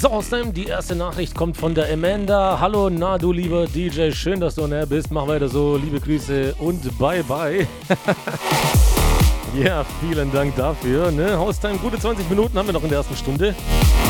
So, Haustime, die erste Nachricht kommt von der Amanda. Hallo, na du lieber DJ, schön, dass du on air bist. Mach weiter so, liebe Grüße und bye bye. Ja, vielen Dank dafür. Ne? Haustime, gute 20 Minuten haben wir noch in der ersten Stunde.